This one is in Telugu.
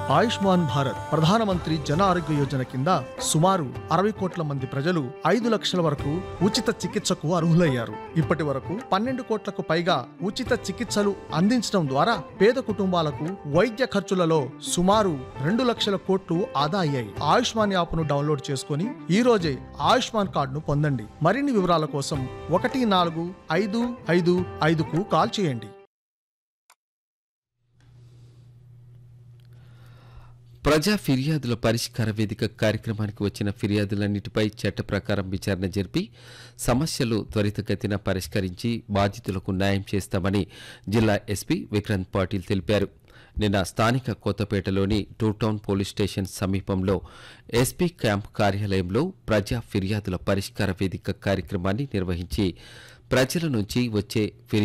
ఆయుష్మాన్ భారత్ ప్రధానమంత్రి జన ఆరోగ్య యోజన కింద సుమారు 60 కోట్ల మంది ప్రజలు 5 లక్షల వరకు ఉచిత చికిత్సకు అర్హులయ్యారు. ఇప్పటి వరకు 12 కోట్లకు పైగా ఉచిత చికిత్సలు అందించడం ద్వారా పేద కుటుంబాలకు వైద్య ఖర్చులలో సుమారు 2 లక్షల కోట్లు ఆదా అయ్యాయి. ఆయుష్మాన్ యాప్ను డౌన్లోడ్ చేసుకుని ఈ రోజే ఆయుష్మాన్ కార్డును పొందండి. మరిన్ని వివరాల కోసం 14555కు కాల్ చేయండి. ప్రజా ఫిర్యాదుల పరిష్కార వేదిక కార్యక్రమానికి వచ్చిన ఫిర్యాదులన్నిటిపై చట్ట ప్రకారం విచారణ జరిపి సమస్యలు త్వరితగతిన పరిష్కరించి బాధితులకు న్యాయం చేస్తామని జిల్లా ఎస్పీ విక్రాంత్ పాటిల్ తెలిపారు. నిన్న స్థానిక కొత్తపేటలోని టూ టౌన్ పోలీస్ స్టేషన్ సమీపంలో ఎస్పీ క్యాంప్ కార్యాలయంలో ప్రజా ఫిర్యాదుల పరిష్కార వేదిక కార్యక్రమాన్ని నిర్వహించి ప్రజల నుంచి వచ్చే